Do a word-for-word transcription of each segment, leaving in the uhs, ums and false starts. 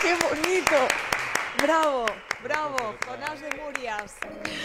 ¡Qué bonito! ¡Bravo! ¡Bravo! Jonás de Murias.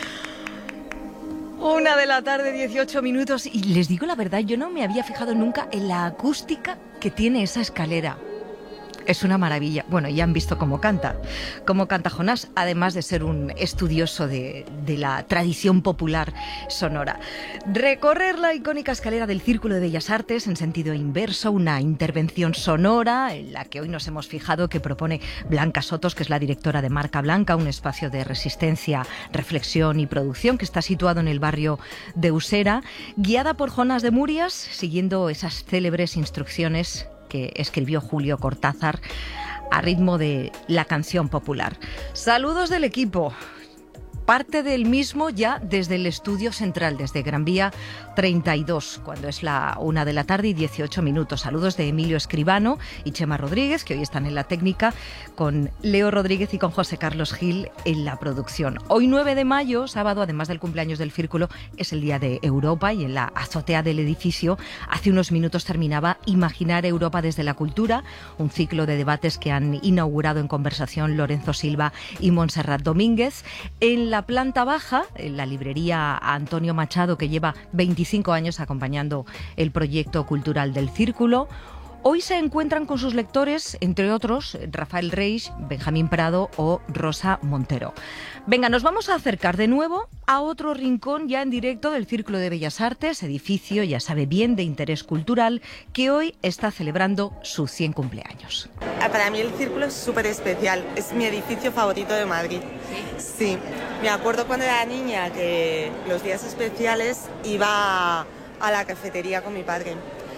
Una de la tarde, dieciocho minutos. Y les digo la verdad, yo no me había fijado nunca en la acústica que tiene esa escalera. Es una maravilla. Bueno, ya han visto cómo canta, cómo canta Jonás, además de ser un estudioso de, de la tradición popular sonora. Recorrer la icónica escalera del Círculo de Bellas Artes en sentido inverso, una intervención sonora en la que hoy nos hemos fijado que propone Blanca Sotos, que es la directora de Marca Blanca, un espacio de resistencia, reflexión y producción que está situado en el barrio de Usera, guiada por Jonás de Murias, siguiendo esas célebres instrucciones que escribió Julio Cortázar a ritmo de la canción popular. Saludos del equipo. Parte del mismo ya desde el estudio central, desde Gran Vía treinta y dos, cuando es la una de la tarde y dieciocho minutos. Saludos de Emilio Escribano y Chema Rodríguez, que hoy están en la técnica, con Leo Rodríguez y con José Carlos Gil en la producción. Hoy nueve de mayo, sábado, además del cumpleaños del Círculo, es el Día de Europa, y en la azotea del edificio hace unos minutos terminaba Imaginar Europa desde la Cultura, un ciclo de debates que han inaugurado en conversación Lorenzo Silva y Montserrat Domínguez. En la planta baja, en la librería Antonio Machado, que lleva veinticinco años acompañando el proyecto cultural del Círculo, hoy se encuentran con sus lectores, entre otros, Rafael Reis, Benjamín Prado o Rosa Montero. Venga, nos vamos a acercar de nuevo a otro rincón ya en directo del Círculo de Bellas Artes, edificio, ya sabe bien, de interés cultural, que hoy está celebrando su cien cumpleaños. Para mí el Círculo es súper especial, es mi edificio favorito de Madrid. Sí, me acuerdo cuando era niña que los días especiales iba a la cafetería con mi padre.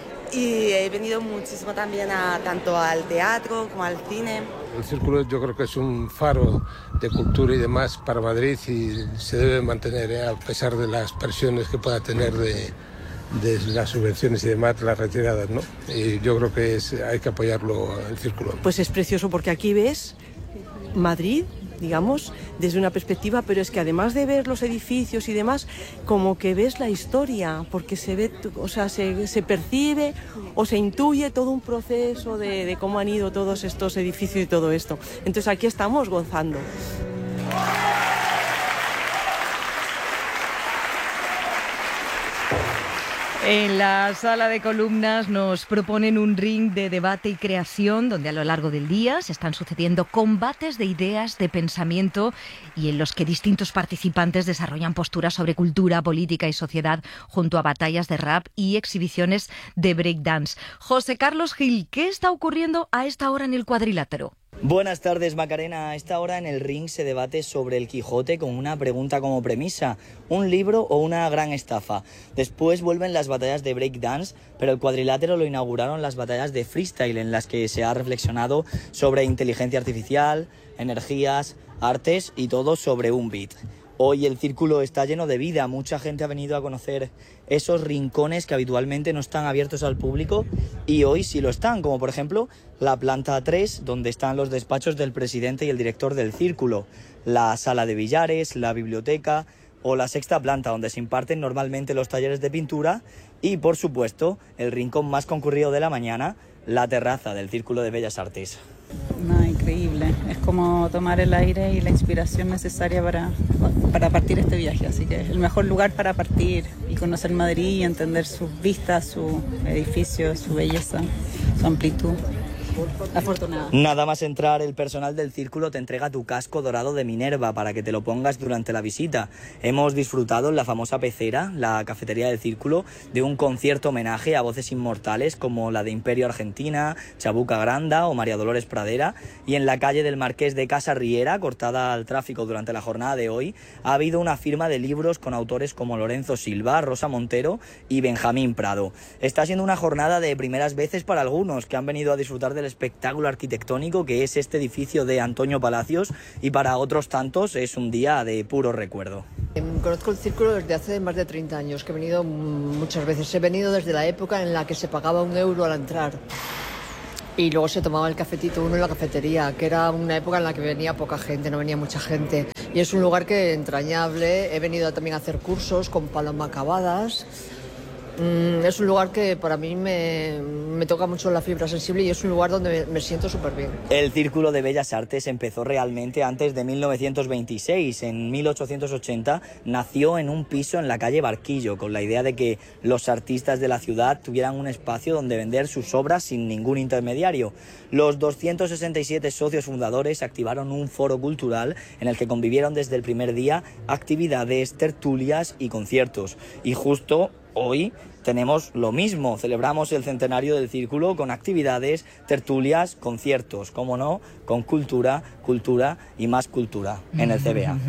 Y he venido muchísimo también a, tanto al teatro como al cine. El Círculo yo creo que es un faro de cultura y demás para Madrid y se debe mantener, ¿eh? A pesar de las presiones que pueda tener de, de las subvenciones y demás, las retiradas, ¿no? Y yo creo que es, hay que apoyarlo, el Círculo. Pues es precioso porque aquí ves Madrid, digamos, desde una perspectiva, pero es que además de ver los edificios y demás, como que ves la historia, porque se ve, o sea, se, se percibe o se intuye todo un proceso de, de cómo han ido todos estos edificios y todo esto. Entonces aquí estamos gozando. En la sala de columnas nos proponen un ring de debate y creación donde a lo largo del día se están sucediendo combates de ideas, de pensamiento, y en los que distintos participantes desarrollan posturas sobre cultura, política y sociedad junto a batallas de rap y exhibiciones de breakdance. José Carlos Gil, ¿qué está ocurriendo a esta hora en el cuadrilátero? Buenas tardes, Macarena. A esta hora en el ring se debate sobre el Quijote con una pregunta como premisa: ¿un libro o una gran estafa? Después vuelven las batallas de breakdance, pero el cuadrilátero lo inauguraron las batallas de freestyle, en las que se ha reflexionado sobre inteligencia artificial, energías, artes y todo sobre un beat. Hoy el Círculo está lleno de vida, mucha gente ha venido a conocer esos rincones que habitualmente no están abiertos al público y hoy sí lo están, como por ejemplo la planta tres, donde están los despachos del presidente y el director del Círculo, la sala de billares, la biblioteca o la sexta planta, donde se imparten normalmente los talleres de pintura, y por supuesto el rincón más concurrido de la mañana, la terraza del Círculo de Bellas Artes. No, increíble. Es como tomar el aire y la inspiración necesaria para, para partir este viaje. Así que es el mejor lugar para partir y conocer Madrid y entender sus vistas, su edificio, su belleza, su amplitud. Afortunada. Nada más entrar, el personal del Círculo te entrega tu casco dorado de Minerva para que te lo pongas durante la visita. Hemos disfrutado en la famosa Pecera, la cafetería del Círculo, de un concierto homenaje a voces inmortales como la de Imperio Argentina, Chabuca Granda o María Dolores Pradera, y en la calle del Marqués de Casa Riera, cortada al tráfico durante la jornada de hoy, ha habido una firma de libros con autores como Lorenzo Silva, Rosa Montero y Benjamín Prado. Está siendo una jornada de primeras veces para algunos que han venido a disfrutar de el espectáculo arquitectónico que es este edificio de Antonio Palacios, y para otros tantos es un día de puro recuerdo. Conozco el Círculo desde hace más de treinta años, que he venido muchas veces. He venido desde la época en la que se pagaba un euro al entrar y luego se tomaba el cafetito uno en la cafetería, que era una época en la que venía poca gente, no venía mucha gente, y es un lugar que entrañable. He venido también a hacer cursos con Paloma Cavadas Mm, es un lugar que para mí me, me toca mucho la fibra sensible y es un lugar donde me, me siento súper bien. El Círculo de Bellas Artes empezó realmente antes de mil novecientos veintiséis. En mil ochocientos ochenta nació en un piso en la calle Barquillo, con la idea de que los artistas de la ciudad tuvieran un espacio donde vender sus obras sin ningún intermediario. Los doscientos sesenta y siete socios fundadores activaron un foro cultural en el que convivieron desde el primer día actividades, tertulias y conciertos. Y justo hoy tenemos lo mismo, celebramos el centenario del Círculo con actividades, tertulias, conciertos, como no, con cultura, cultura y más cultura en el C B A.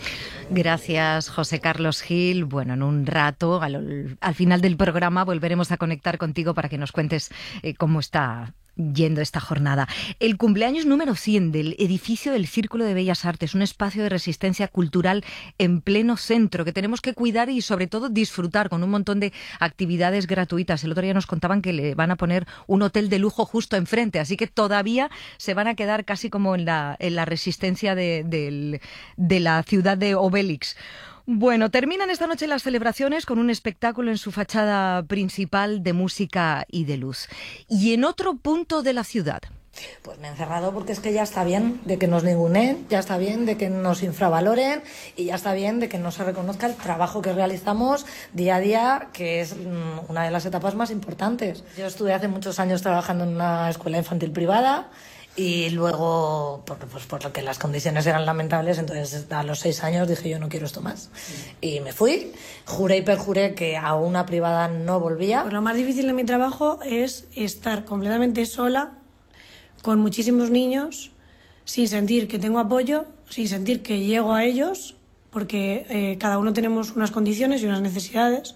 Gracias, José Carlos Gil. Bueno, en un rato, al, al final del programa, volveremos a conectar contigo para que nos cuentes eh, cómo está yendo esta jornada. El cumpleaños número cien del edificio del Círculo de Bellas Artes, un espacio de resistencia cultural en pleno centro que tenemos que cuidar y sobre todo disfrutar con un montón de actividades gratuitas. El otro día nos contaban que le van a poner un hotel de lujo justo enfrente, así que todavía se van a quedar casi como en la, en la resistencia de, de, de la ciudad de Obélix. Bueno, terminan esta noche las celebraciones con un espectáculo en su fachada principal de música y de luz. Y en otro punto de la ciudad. Pues me he encerrado porque es que ya está bien de que nos ninguneen, ya está bien de que nos infravaloren y ya está bien de que no se reconozca el trabajo que realizamos día a día, que es una de las etapas más importantes. Yo estuve hace muchos años trabajando en una escuela infantil privada y luego, por, pues porque las condiciones eran lamentables, entonces a los seis años dije yo no quiero esto más. Y me fui, juré y perjuré que a una privada no volvía. Pues lo más difícil de mi trabajo es estar completamente sola, con muchísimos niños, sin sentir que tengo apoyo, sin sentir que llego a ellos, porque eh, cada uno tenemos unas condiciones y unas necesidades.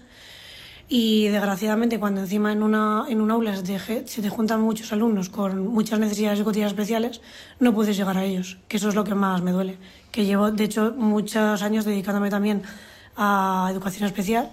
Y desgraciadamente cuando encima en una en un aula se te, se te juntan muchos alumnos con muchas necesidades educativas especiales, no puedes llegar a ellos, que eso es lo que más me duele. Que llevo, de hecho, muchos años dedicándome también a educación especial.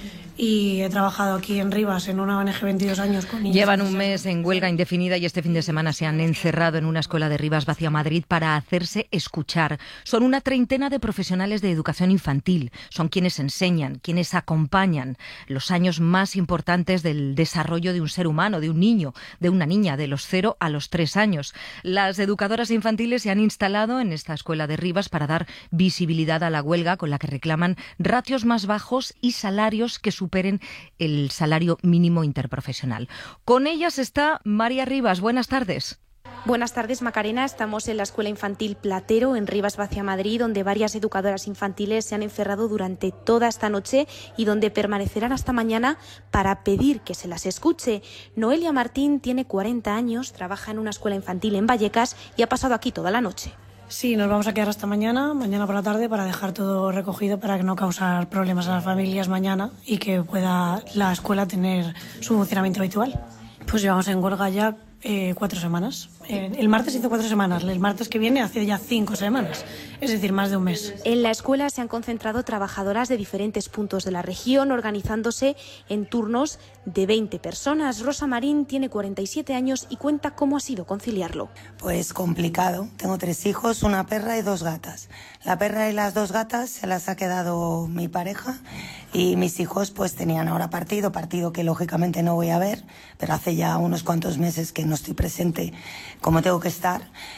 Y he trabajado aquí en Rivas en una O N G veintidós años con niños. Llevan un mes en huelga indefinida y este fin de semana se han encerrado en una escuela de Rivas Vacia Madrid para hacerse escuchar. Son una treintena de profesionales de educación infantil. Son quienes enseñan, quienes acompañan los años más importantes del desarrollo de un ser humano, de un niño, de una niña, de los cero a los tres años. Las educadoras infantiles se han instalado en esta escuela de Rivas para dar visibilidad a la huelga, con la que reclaman ratios más bajos y salarios que superen el salario mínimo interprofesional. Con ellas está María Rivas. Buenas tardes. Buenas tardes, Macarena. Estamos en la Escuela Infantil Platero, en Rivas Vacia Madrid, donde varias educadoras infantiles se han encerrado durante toda esta noche y donde permanecerán hasta mañana para pedir que se las escuche. Noelia Martín tiene cuarenta años, trabaja en una escuela infantil en Vallecas y ha pasado aquí toda la noche. Sí, nos vamos a quedar hasta mañana, mañana por la tarde, para dejar todo recogido para que no causar problemas a las familias mañana y que pueda la escuela tener su funcionamiento habitual. Pues llevamos en huelga ya eh, cuatro semanas. Eh, el martes hizo cuatro semanas, el martes que viene hace ya cinco semanas, es decir, más de un mes. En la escuela se han concentrado trabajadoras de diferentes puntos de la región, organizándose en turnos de veinte personas. Rosa Marín tiene cuarenta y siete años y cuenta cómo ha sido conciliarlo. Pues complicado. Tengo tres hijos, una perra y dos gatas. La perra y las dos gatas se las ha quedado mi pareja y mis hijos pues tenían ahora partido, partido que lógicamente no voy a ver, pero hace ya unos cuantos meses que no estoy presente como tengo que estar.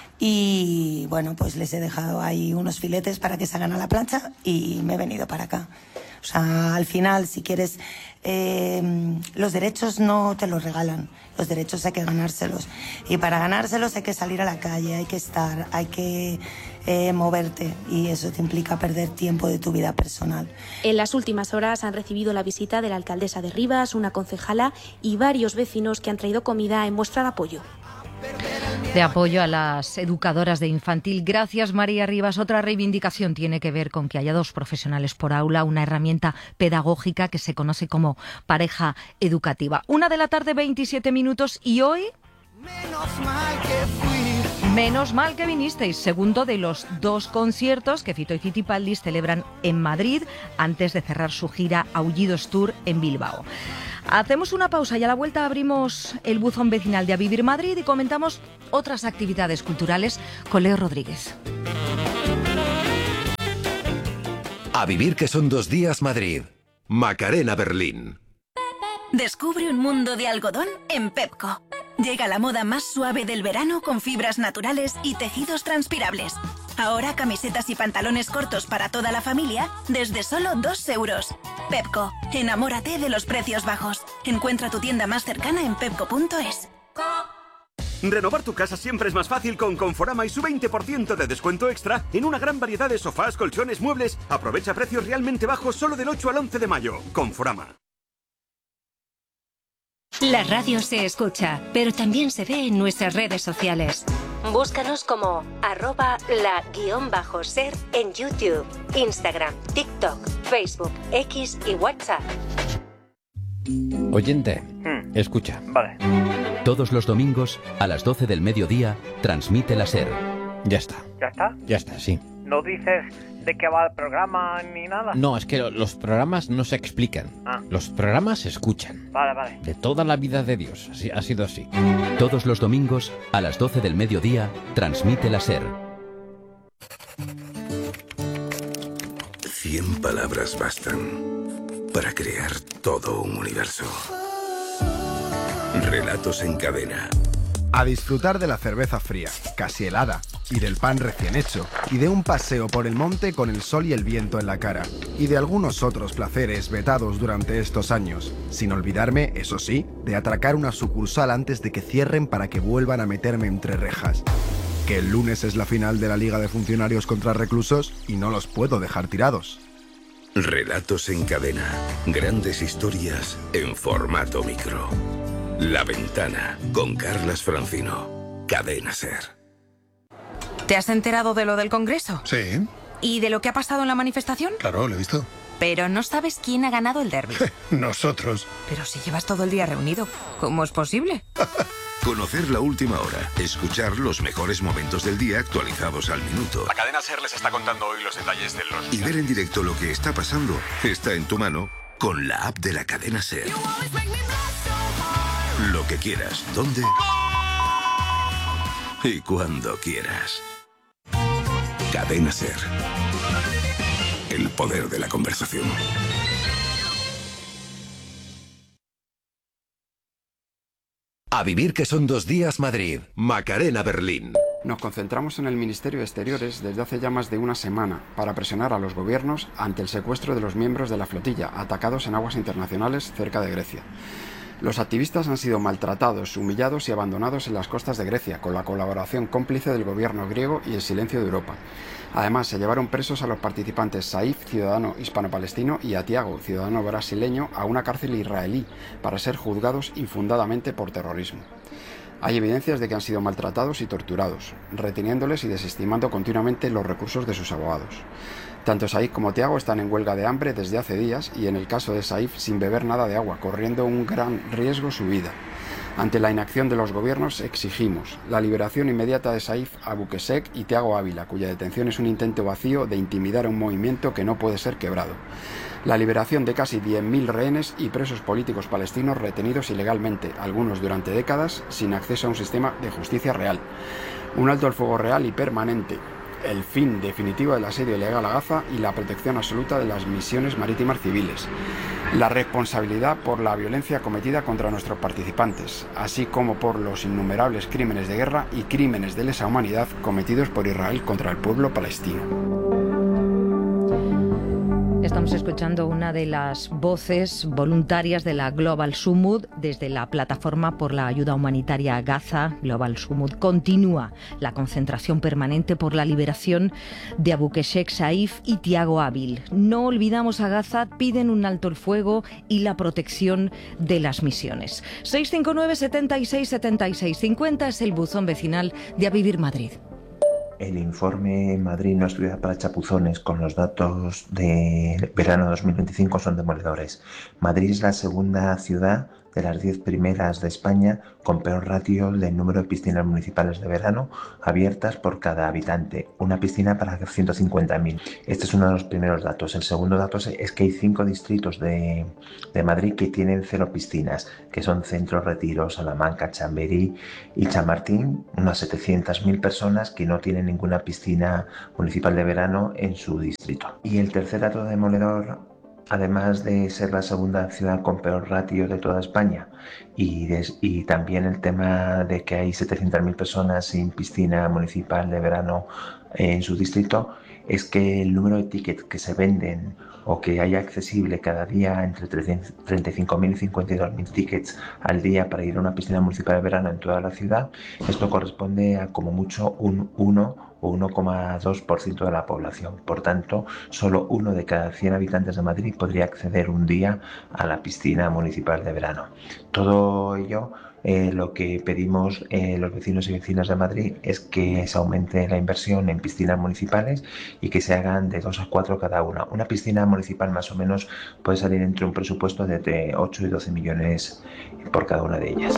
Y bueno, pues les he dejado ahí unos filetes para que salgan a la plancha y me he venido para acá. O sea, al final, si quieres, eh, los derechos no te los regalan, los derechos hay que ganárselos. Y para ganárselos hay que salir a la calle, hay que estar, hay que eh, moverte y eso te implica perder tiempo de tu vida personal. En las últimas horas han recibido la visita de la alcaldesa de Rivas, una concejala y varios vecinos que han traído comida en muestra de apoyo. De apoyo a las educadoras de infantil. Gracias, María Rivas. Otra reivindicación tiene que ver con que haya dos profesionales por aula, una herramienta pedagógica que se conoce como pareja educativa. Una de la tarde, veintisiete minutos, y hoy... Menos mal que fui. Menos mal que vinisteis. Segundo de los dos conciertos que Fito y Fitipaldis celebran en Madrid antes de cerrar su gira Aullidos Tour en Bilbao. Hacemos una pausa y a la vuelta abrimos el buzón vecinal de A Vivir Madrid y comentamos otras actividades culturales con Leo Rodríguez. A Vivir, que son dos días, Madrid. Macarena Berlín. Descubre un mundo de algodón en Pepco. Llega la moda más suave del verano con fibras naturales y tejidos transpirables. Ahora camisetas y pantalones cortos para toda la familia desde solo dos euros. Pepco, enamórate de los precios bajos. Encuentra tu tienda más cercana en pepco punto es. Renovar tu casa siempre es más fácil con Conforama y su veinte por ciento de descuento extra en una gran variedad de sofás, colchones, muebles. Aprovecha precios realmente bajos solo del ocho al once de mayo. Conforama. La radio se escucha, pero también se ve en nuestras redes sociales. Búscanos como arroba la guión bajo ser en YouTube, Instagram, TikTok, Facebook, X y WhatsApp. Oyente, Hmm. escucha. Vale. Todos los domingos, a las doce del mediodía, transmite la SER. Ya está. ¿Ya está? Ya está, sí. ¿No dices de qué va el programa ni nada? No, es que lo- los programas no se explican. Ah. Los programas se escuchan. Vale, vale. De toda la vida de Dios. Así, ha sido así. Todos los domingos, a las doce del mediodía, transmite la SER. Cien palabras bastan para crear todo un universo. Relatos en cadena. A disfrutar de la cerveza fría, casi helada, y del pan recién hecho, y de un paseo por el monte con el sol y el viento en la cara, y de algunos otros placeres vetados durante estos años, sin olvidarme, eso sí, de atracar una sucursal antes de que cierren para que vuelvan a meterme entre rejas. Que el lunes es la final de la Liga de Funcionarios contra Reclusos y no los puedo dejar tirados. Relatos en cadena. Grandes historias en formato micro. La Ventana, con Carlas Francino. Cadena SER. ¿Te has enterado de lo del Congreso? Sí, ¿Y de lo que ha pasado en la manifestación? claro, lo he visto. Pero no sabes quién ha ganado el derbi. Nosotros. Pero si llevas todo el día reunido, ¿cómo es posible? Conocer la última hora. Escuchar los mejores momentos del día actualizados al minuto. La cadena SER les está contando hoy los detalles de los... Y ver en directo lo que está pasando está en tu mano con la app de la cadena SER. Lo que quieras, dónde y cuando quieras. Cadena SER. El poder de la conversación. A vivir que son dos días Madrid, Macarena Berlín. Nos concentramos en el Ministerio de Exteriores desde hace ya más de una semana para presionar a los gobiernos ante el secuestro de los miembros de la flotilla atacados en aguas internacionales cerca de Grecia. Los activistas han sido maltratados, humillados y abandonados en las costas de Grecia, con la colaboración cómplice del gobierno griego y el silencio de Europa. Además, se llevaron presos a los participantes Saif, ciudadano hispano-palestino, y a Tiago, ciudadano brasileño, a una cárcel israelí para ser juzgados infundadamente por terrorismo. Hay evidencias de que han sido maltratados y torturados, reteniéndoles y desestimando continuamente los recursos de sus abogados. Tanto Saif como Tiago están en huelga de hambre desde hace días y, en el caso de Saif, sin beber nada de agua, corriendo un gran riesgo su vida. Ante la inacción de los gobiernos, exigimos la liberación inmediata de Saif Abukesek y Tiago Ávila, cuya detención es un intento vacío de intimidar a un movimiento que no puede ser quebrado. La liberación de casi diez mil rehenes y presos políticos palestinos retenidos ilegalmente, algunos durante décadas, sin acceso a un sistema de justicia real. Un alto al fuego real y permanente. El fin definitivo del asedio ilegal a Gaza y la protección absoluta de las misiones marítimas civiles. La responsabilidad por la violencia cometida contra nuestros participantes, así como por los innumerables crímenes de guerra y crímenes de lesa humanidad cometidos por Israel contra el pueblo palestino. Estamos escuchando una de las voces voluntarias de la Global Sumud desde la plataforma por la ayuda humanitaria a Gaza. Global Sumud continúa la concentración permanente por la liberación de Abukesek Saif y Tiago Ávila. No olvidamos a Gaza, piden un alto el fuego y la protección de las misiones. seis cinco nueve, setenta y seis, setenta y seis cincuenta es el buzón vecinal de A Vivir Madrid. El informe Madrid no es ciudad para chapuzones con los datos de verano dos mil veinticinco son demoledores. Madrid es la segunda ciudad de las diez primeras de España con peor ratio del número de piscinas municipales de verano abiertas por cada habitante. Una piscina para ciento cincuenta mil. Este es uno de los primeros datos. El segundo dato es que hay cinco distritos de, de Madrid que tienen cero piscinas, que son Centro, Retiro, Salamanca, Chamberí y Chamartín. Unas setecientas mil personas que no tienen ninguna piscina municipal de verano en su distrito. Y el tercer dato demoledor además de ser la segunda ciudad con peor ratio de toda España y, des, y también el tema de que hay setecientas mil personas sin piscina municipal de verano en su distrito, es que el número de tickets que se venden o que hay accesible cada día entre treinta y cinco mil y cincuenta y dos mil tickets al día para ir a una piscina municipal de verano en toda la ciudad, esto corresponde a como mucho un uno o uno coma dos por ciento de la población. Por tanto, solo uno de cada cien habitantes de Madrid podría acceder un día a la piscina municipal de verano. Todo ello, eh, lo que pedimos eh, los vecinos y vecinas de Madrid es que se aumente la inversión en piscinas municipales y que se hagan de dos a cuatro cada una. Una piscina municipal más o menos puede salir entre un presupuesto de entre ocho y doce millones por cada una de ellas.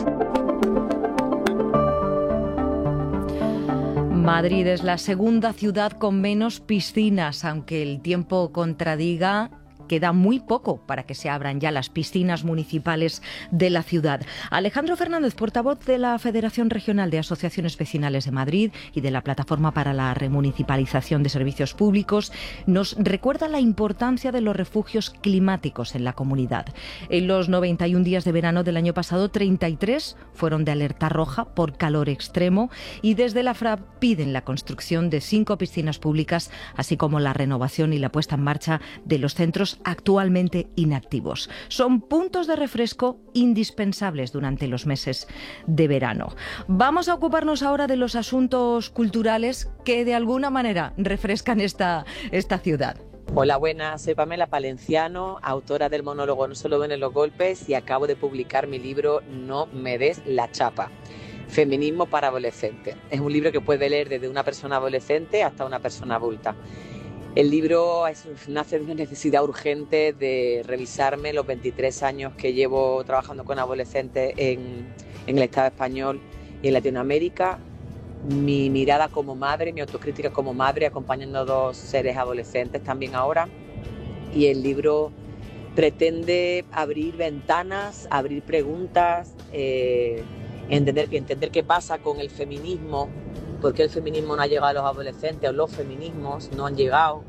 Madrid es la segunda ciudad con menos piscinas, aunque el tiempo contradiga. Queda muy poco para que se abran ya las piscinas municipales de la ciudad. Alejandro Fernández, portavoz de la Federación Regional de Asociaciones Vecinales de Madrid y de la Plataforma para la Remunicipalización de Servicios Públicos, nos recuerda la importancia de los refugios climáticos en la comunidad. En los noventa y un días de verano del año pasado, treinta y tres fueron de alerta roja por calor extremo y desde la F R A piden la construcción de cinco piscinas públicas, así como la renovación y la puesta en marcha de los centros actualmente inactivos. Son puntos de refresco indispensables durante los meses de verano. Vamos a ocuparnos ahora de los asuntos culturales que de alguna manera refrescan esta, esta ciudad. Hola, buenas, soy Pamela Palenciano, autora del monólogo No solo ven los golpes y acabo de publicar mi libro No me des la chapa. Feminismo para adolescentes. Es un libro que puede leer desde una persona adolescente hasta una persona adulta. El libro es, nace de una necesidad urgente de revisarme los veintitrés años que llevo trabajando con adolescentes en, en el Estado español y en Latinoamérica, mi mirada como madre, mi autocrítica como madre, acompañando a dos seres adolescentes también ahora. Y el libro pretende abrir ventanas, abrir preguntas, eh, entender, entender qué pasa con el feminismo, por qué el feminismo no ha llegado a los adolescentes o los feminismos no han llegado.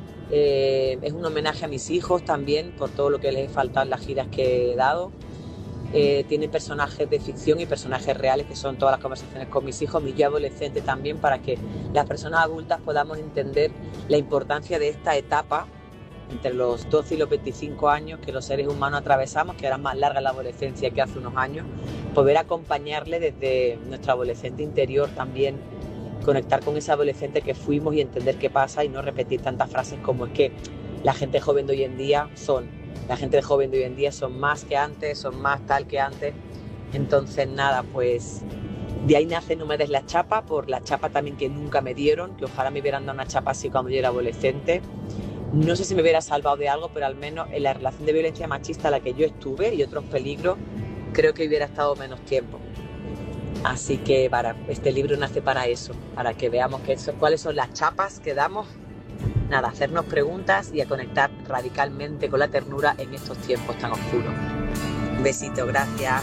Eh, es un homenaje a mis hijos también por todo lo que les he faltado en las giras que he dado. Eh, tiene personajes de ficción y personajes reales que son todas las conversaciones con mis hijos, mi yo adolescente también, para que las personas adultas podamos entender la importancia de esta etapa entre los doce y los veinticinco años que los seres humanos atravesamos, que era más larga la adolescencia que hace unos años, poder acompañarle desde nuestro adolescente interior también, conectar con ese adolescente que fuimos y entender qué pasa y no repetir tantas frases como es que la gente joven de hoy en día son, la gente joven de hoy en día son más que antes, son más tal que antes. Entonces nada, pues de ahí nace No me des la chapa, por la chapa también que nunca me dieron, que ojalá me hubieran dado una chapa así cuando yo era adolescente. No sé si me hubiera salvado de algo, pero al menos en la relación de violencia machista a la que yo estuve y otros peligros, creo que hubiera estado menos tiempo. Así que para, este libro nace para eso, para que veamos que eso, cuáles son las chapas que damos. Nada, hacernos preguntas y a conectar radicalmente con la ternura en estos tiempos tan oscuros. Un besito, gracias.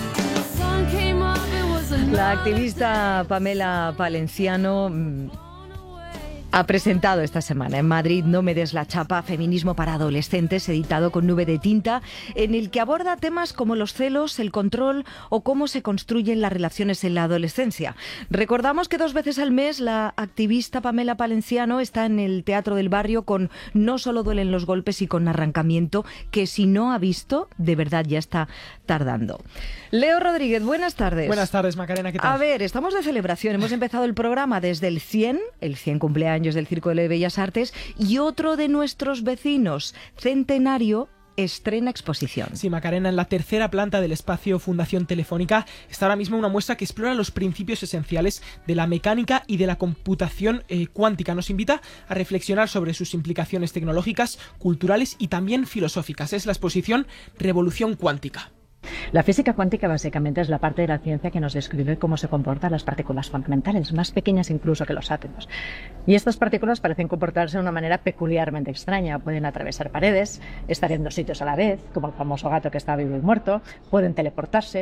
La activista Pamela Palenciano ha presentado esta semana en Madrid No me des la chapa, feminismo para adolescentes, editado con Nube de Tinta, en el que aborda temas como los celos, el control o cómo se construyen las relaciones en la adolescencia. Recordamos que dos veces al mes la activista Pamela Palenciano está en el Teatro del Barrio con No solo duelen los golpes y con Arrancamiento, que si no ha visto, de verdad ya está tardando. Leo Rodríguez, buenas tardes. Buenas tardes, Macarena, ¿qué tal? A ver, estamos de celebración. Hemos empezado el programa desde el cien, el cien cumpleaños del Círculo de Bellas Artes, y otro de nuestros vecinos, Centenario, estrena exposición. Sí, Macarena, en la tercera planta del espacio Fundación Telefónica está ahora mismo una muestra que explora los principios esenciales de la mecánica y de la computación eh, cuántica. Nos invita a reflexionar sobre sus implicaciones tecnológicas, culturales y también filosóficas. Es la exposición Revolución Cuántica. La física cuántica básicamente es la parte de la ciencia que nos describe cómo se comportan las partículas fundamentales, más pequeñas incluso que los átomos. Y estas partículas parecen comportarse de una manera peculiarmente extraña. Pueden atravesar paredes, estar en dos sitios a la vez, como el famoso gato que está vivo y muerto, pueden teleportarse,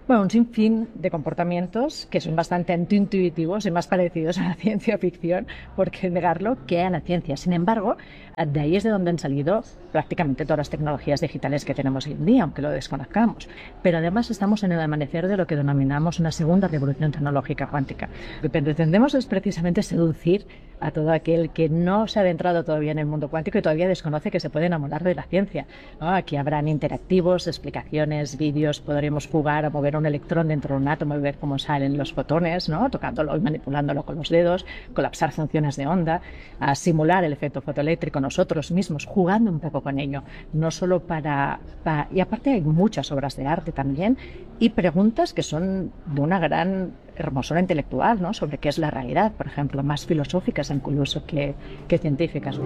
Bueno, un sinfín de comportamientos que son bastante antiintuitivos y más parecidos a la ciencia ficción, por qué negarlo, que a la ciencia. Sin embargo, de ahí es de donde han salido prácticamente todas las tecnologías digitales que tenemos hoy en día, aunque lo desconozcamos. Pero además estamos en el amanecer de lo que denominamos una segunda revolución tecnológica cuántica. Lo que pretendemos es precisamente seducir a todo aquel que no se ha adentrado todavía en el mundo cuántico y todavía desconoce que se puede enamorar de la ciencia, ¿no? Aquí habrán interactivos, explicaciones, vídeos, podremos jugar a mover un electrón dentro de un átomo y ver cómo salen los fotones, ¿no? Tocándolo y manipulándolo con los dedos, colapsar funciones de onda, a simular el efecto fotoeléctrico nosotros mismos, jugando un poco con ello, no solo para, para... Y aparte hay muchas obras de arte también y preguntas que son de una gran hermosura intelectual, ¿no? Sobre qué es la realidad, por ejemplo, más filosóficas incluso que, que científicas.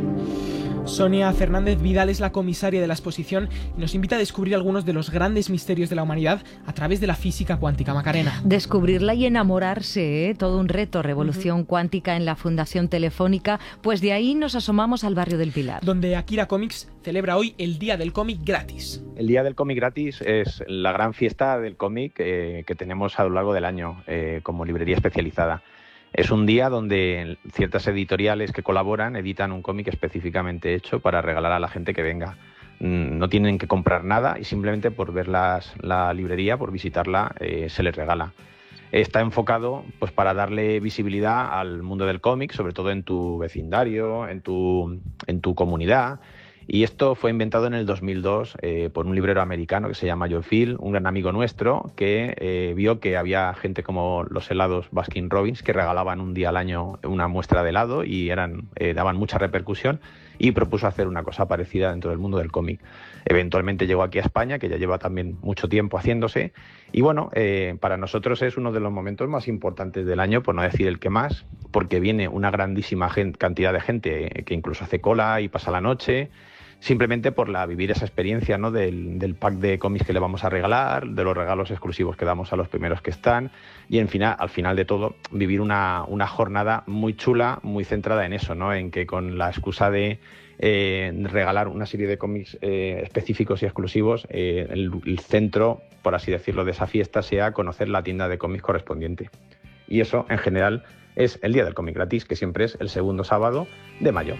Sonia Fernández Vidal es la comisaria de la exposición y nos invita a descubrir algunos de los grandes misterios de la humanidad a través de la física cuántica, Macarena. Descubrirla y enamorarse, ¿eh? Todo un reto, revolución uh-huh. cuántica en la Fundación Telefónica. Pues de ahí nos asomamos al barrio del Pilar, donde Akira Comics celebra hoy el Día del Cómic gratis. El Día del Cómic gratis es la gran fiesta del cómic eh, que tenemos a lo largo del año eh, como librería especializada. Es un día donde ciertas editoriales que colaboran editan un cómic específicamente hecho para regalar a la gente que venga. No tienen que comprar nada y simplemente por ver las, la librería, por visitarla, eh, se les regala. Está enfocado pues para darle visibilidad al mundo del cómic, sobre todo en tu vecindario, en tu, en tu comunidad. Y esto fue inventado en el dos mil dos eh, por un librero americano que se llama Joe Field, un gran amigo nuestro, que eh, vio que había gente como los helados Baskin Robbins que regalaban un día al año una muestra de helado y eran, eh, daban mucha repercusión, y propuso hacer una cosa parecida dentro del mundo del cómic. Eventualmente llegó aquí a España, que ya lleva también mucho tiempo haciéndose, y bueno, eh, para nosotros es uno de los momentos más importantes del año, por no decir el que más, porque viene una grandísima gente, cantidad de gente que incluso hace cola y pasa la noche, simplemente por la vivir esa experiencia, ¿no? del, del pack de cómics que le vamos a regalar, de los regalos exclusivos que damos a los primeros que están, y en final, al final de todo vivir una, una jornada muy chula, muy centrada en eso, ¿no? En que con la excusa de eh, regalar una serie de cómics eh, específicos y exclusivos, eh, el, el centro, por así decirlo, de esa fiesta sea conocer la tienda de cómics correspondiente. Y eso, en general, es el Día del Cómic gratis, que siempre es el segundo sábado de mayo.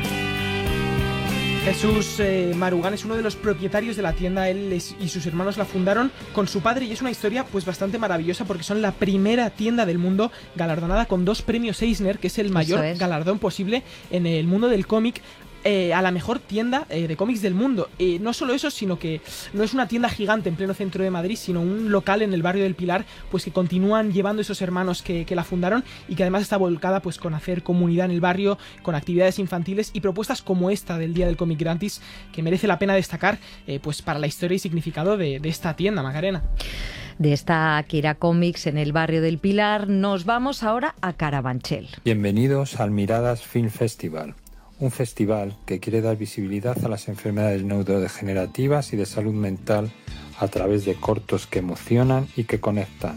Jesús eh, Marugán es uno de los propietarios de la tienda. Él es, y sus hermanos la fundaron con su padre y es una historia pues bastante maravillosa porque son la primera tienda del mundo galardonada con dos premios Eisner, que es el mayor es. galardón posible en el mundo del cómic. Eh, a la mejor tienda eh, de cómics del mundo. Eh, no solo eso, sino que no es una tienda gigante en pleno centro de Madrid, sino un local en el barrio del Pilar, pues que continúan llevando esos hermanos que, que la fundaron y que además está volcada pues con hacer comunidad en el barrio, con actividades infantiles y propuestas como esta del Día del Cómic gratis, que merece la pena destacar eh, pues para la historia y significado de, de esta tienda, Macarena. De esta Akira Comics en el barrio del Pilar, nos vamos ahora a Carabanchel. Bienvenidos al Miradas Film Festival. Un festival que quiere dar visibilidad a las enfermedades neurodegenerativas y de salud mental a través de cortos que emocionan y que conectan.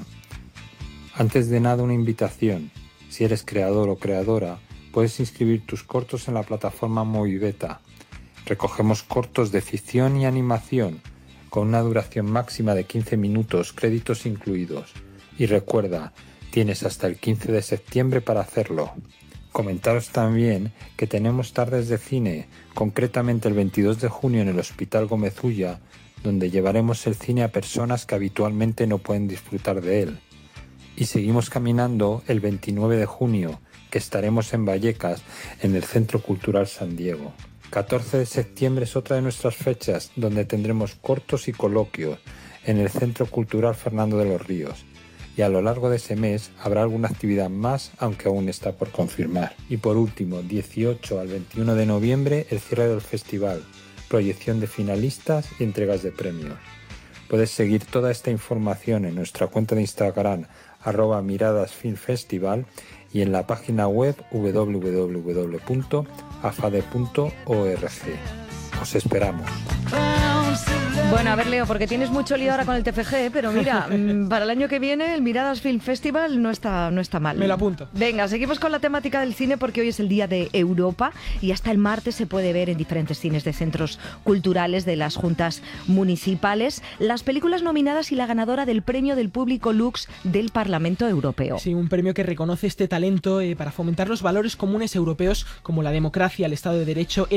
Antes de nada, una invitación. Si eres creador o creadora, puedes inscribir tus cortos en la plataforma Movibeta. Recogemos cortos de ficción y animación con una duración máxima de quince minutos, créditos incluidos. Y recuerda, tienes hasta el quince de septiembre para hacerlo. Comentaros también que tenemos tardes de cine, concretamente el veintidós de junio en el Hospital Gómez Ulla, donde llevaremos el cine a personas que habitualmente no pueden disfrutar de él. Y seguimos caminando el veintinueve de junio, que estaremos en Vallecas, en el Centro Cultural San Diego. catorce de septiembre es otra de nuestras fechas, donde tendremos cortos y coloquios en el Centro Cultural Fernando de los Ríos. Y a lo largo de ese mes habrá alguna actividad más, aunque aún está por confirmar. Y por último, dieciocho al veintiuno de noviembre, el cierre del festival, proyección de finalistas y entregas de premios. Puedes seguir toda esta información en nuestra cuenta de Instagram, arroba miradasfilmfestival, y en la página web w w w punto afade punto org. Os esperamos. Bueno, a ver, Leo, porque tienes mucho lío ahora con el T F G, pero mira, para el año que viene el Miradas Film Festival no está, no está mal. Me lo apunto. Venga, seguimos con la temática del cine porque hoy es el Día de Europa y hasta el martes se puede ver en diferentes cines de centros culturales de las juntas municipales las películas nominadas y la ganadora del premio del público Lux del Parlamento Europeo. Sí, un premio que reconoce este talento eh, para fomentar los valores comunes europeos como la democracia, el Estado de Derecho,